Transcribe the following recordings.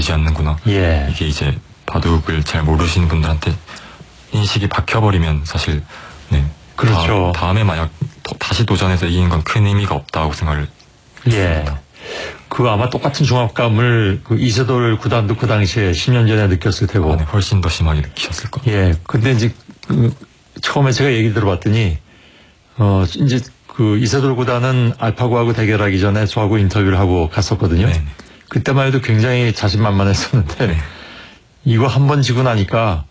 되지 않는구나. 예. 이게 이제 바둑을 잘 모르시는 분들한테 인식이 박혀버리면 사실 네. 그렇죠. 다음에 만약 다시 도전해서 이기는 건 큰 의미가 없다고 생각을 했습니다. 예. 그 아마 똑같은 중압감을 그 이세돌 구단도 그 당시에 10년 전에 느꼈을 테고. 네, 훨씬 더 심하게 느끼셨을 거예요. 예. 근데 이제 처음에 제가 얘기 들어봤더니 이제 그 이세돌 구단은 알파고하고 대결하기 전에 저하고 인터뷰를 하고 갔었거든요. 네. 그때만 해도 굉장히 자신만만했었는데 네. 이거 한 번 지고 나니까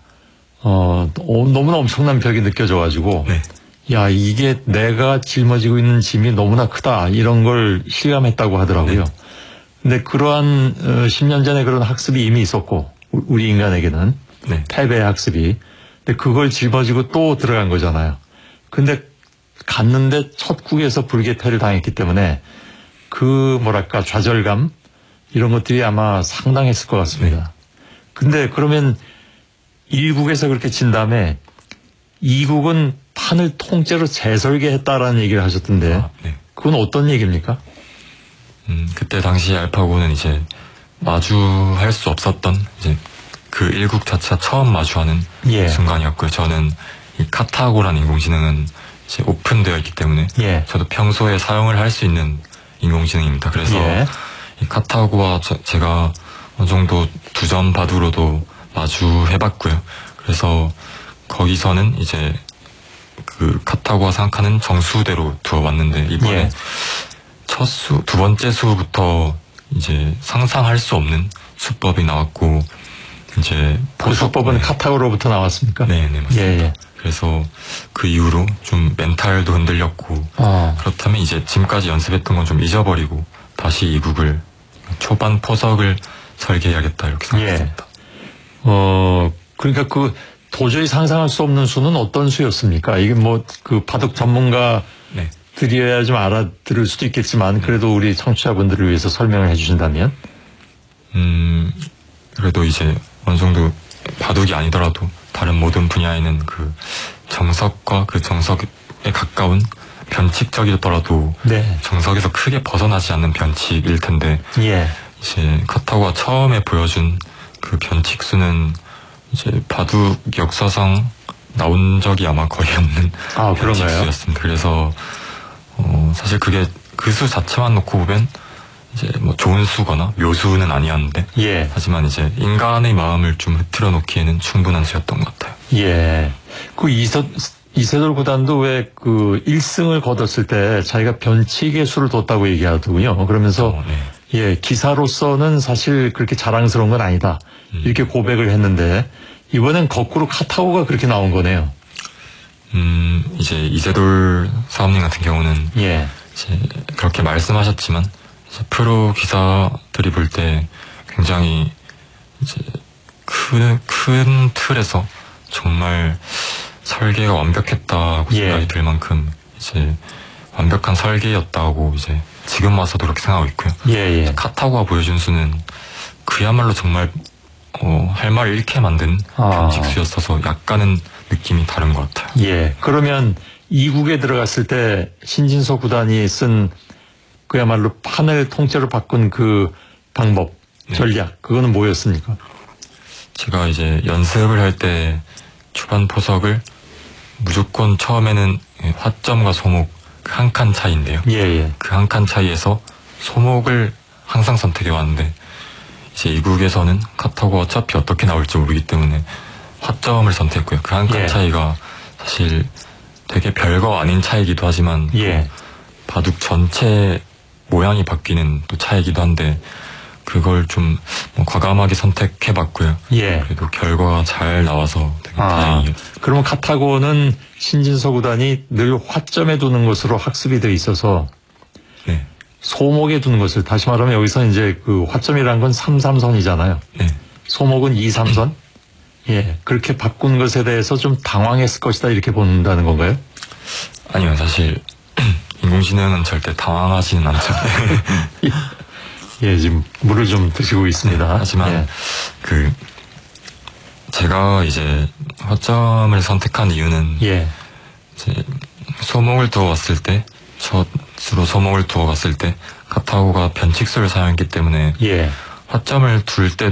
너무나 엄청난 벽이 느껴져가지고 네. 야, 이게 내가 짊어지고 있는 짐이 너무나 크다 이런 걸 실감했다고 하더라고요. 네. 근데 그러한 10년 전에 그런 학습이 이미 있었고 우리 인간에게는 네. 패배의 학습이. 근데 그걸 짊어지고 또 들어간 거잖아요. 근데 갔는데 첫 국에서 불개패를 당했기 때문에 그 뭐랄까 좌절감 이런 것들이 아마 상당했을 것 같습니다. 네. 근데 그러면 1국에서 그렇게 진 다음에 2국은 판을 통째로 재설계했다라는 얘기를 하셨던데 네. 그건 어떤 얘기입니까? 그때 당시 알파고는 이제 마주할 수 없었던 이제 그 1국 자체가 처음 마주하는 예. 순간이었고요. 저는 이 카타고라는 인공지능은 이제 오픈되어 있기 때문에 예. 저도 평소에 사용을 할 수 있는 인공지능입니다. 그래서 예. 이 카타고와 제가 어느 정도 두점 바둑으로도 마주해봤고요. 그래서 거기서는 이제 그 카타고가 생각하는 정수대로 두어왔는데 이번에 예. 첫 수, 두 번째 수부터 이제 상상할 수 없는 수법이 나왔고 이제 그 수법은 카타고로부터 나왔습니까? 네, 맞습니다. 예. 그래서 그 이후로 좀 멘탈도 흔들렸고 그렇다면 이제 지금까지 연습했던 건 좀 잊어버리고 다시 이국을 초반 포석을 설계해야겠다 이렇게 생각했습니다. 그러니까 그 도저히 상상할 수 없는 수는 어떤 수였습니까? 이게 뭐 그 바둑 전문가들이어야 좀 알아들을 수도 있겠지만 그래도 우리 청취자분들을 위해서 설명을 해주신다면? 그래도 이제 어느 정도 바둑이 아니더라도 다른 모든 분야에는 그 정석과 그 정석에 가까운 변칙적이더라도 네. 정석에서 크게 벗어나지 않는 변칙일 텐데 예. 이제 카타고가 처음에 보여준 그 변칙수는 이제 바둑 역사상 나온 적이 아마 거의 없는 변칙수였습니다. 그래서 사실 그게 그 수 자체만 놓고 보면 이제 뭐 좋은 수거나 묘수는 아니었는데 예. 하지만 이제 인간의 마음을 좀 흐트러 놓기에는 충분한 수였던 것 같아요. 예. 그 이세돌 구단도 왜 그 1승을 거뒀을 때 자기가 변칙의 수를 뒀다고 얘기하더군요. 그러면서 네. 예, 기사로서는 사실 그렇게 자랑스러운 건 아니다. 이렇게 고백을 했는데 이번엔 거꾸로 카타고가 그렇게 나온 거네요. 이제 이세돌 사범님 같은 경우는 예. 이제 그렇게 말씀하셨지만 이제 프로 기사들이 볼 때 굉장히 이제 큰 틀에서 정말 설계가 완벽했다고 생각이 들 만큼 이제 완벽한 설계였다고 이제 지금 와서도 그렇게 생각하고 있고요. 예. 카타고가 보여준 수는 그야말로 정말 할 말을 잃게 만든 변칙수였어서 약간은 느낌이 다른 것 같아요. 예. 그러면 2국에 들어갔을 때 신진서 구단이 쓴 그야말로 판을 통째로 바꾼 그 방법, 전략, 그거는 뭐였습니까? 제가 이제 연습을 할 때 초반 포석을 무조건 처음에는 화점과 소목 한 칸 차이인데요. 예. 그 한 칸 차이에서 소목을 항상 선택해 왔는데 이제 이국에서는 카타고가 어차피 어떻게 나올지 모르기 때문에 화점을 선택했고요. 그 한 칸 차이가 사실 되게 별거 아닌 차이기도 하지만 바둑 전체 모양이 바뀌는 또 차이기도 한데 그걸 좀 과감하게 선택해봤고요. 그래도 결과가 잘 나와서 되게 다행이에요. 그러면 카타고는 신진서 구단이 늘 화점에 두는 것으로 학습이 돼 있어서 소목에 두는 것을 다시 말하면 여기서 이제 그 화점이라는 건 3-3선이잖아요. 소목은 2-3선. 예, 그렇게 바꾼 것에 대해서 좀 당황했을 것이다 이렇게 본다는 건가요? 아니요, 사실 인공지능은 절대 당황하지는 않죠. 예, 지금 물을 좀 드시고 있습니다. 하지만 제가 이제 화점을 선택한 이유는 이제 소목을 두어왔을 때 첫 수로 소목을 두어갔을 때 카타고가 변칙수를 사용했기 때문에 화점을 둘 때